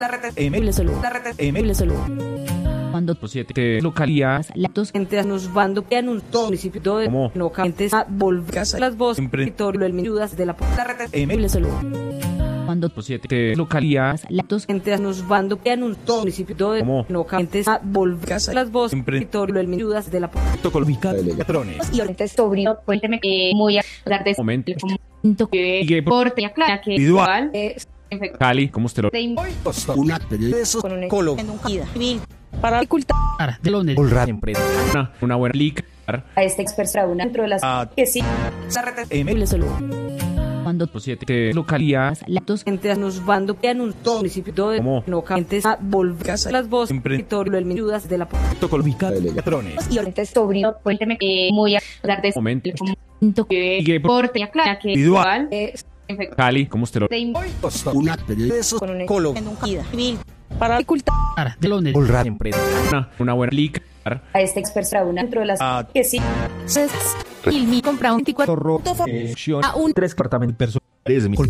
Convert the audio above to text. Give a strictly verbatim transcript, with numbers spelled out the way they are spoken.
M solo. M solo. Cuando siete localidades latos Entes nos bando en un municipio de ¿Cómo? no entes a volver las voces Siempre. territorio el ayudas de la M solo. Cuando siete localidades latos Entes nos bando en un municipio de ¿Cómo? no entes a volver las voces Siempre. territorio el ayudas de la Colmica de Legatrones. Y ahorita sobrino, cuénteme que muy a hablar de Momento. que Y porte aclara que Individual. es Cali, ¿cómo usted lo de im- Un acto de eso con un colo para dificultar de los Una, una buena liga. a este experto una dentro de las Ah. que sí M solo. Cuando siete localidades latos Entes nos bando en un municipio de ¿Cómo? no entes a volver las voces Siempre. territorio el ayudas de la Colmica de Legatrones. y ahorita sobrino, cuénteme que muy a hablar de Momento. que Y porte aclara que Individual. es Cali, ¿cómo usted lo de im- un acto de eso con un colo para dificultar de los Una, una buena liga. a este experto una dentro de las Ah. que sí Ilmi compra un veinticuatro A un tres apartamentos personales.